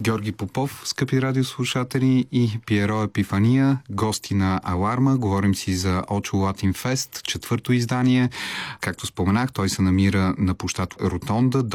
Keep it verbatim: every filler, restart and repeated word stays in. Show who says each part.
Speaker 1: Георги Попов, скъпи радиослушатели, и Пиеро Епифания, гости на Аларма. Говорим си за Очо Латин Фест, четвърто издание. Както споменах, той се намира на площад Ротонда.